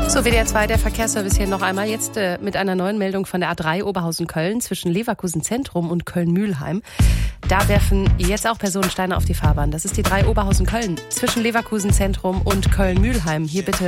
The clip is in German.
So, WDR 2, der Verkehrsservice hier noch einmal. Jetzt mit einer neuen Meldung von der A3 Oberhausen-Köln zwischen Leverkusen Zentrum und Köln-Mülheim. Da werfen jetzt auch Personensteine auf die Fahrbahn. Das ist die 3 Oberhausen-Köln zwischen Leverkusen Zentrum und Köln-Mülheim. Hier bitte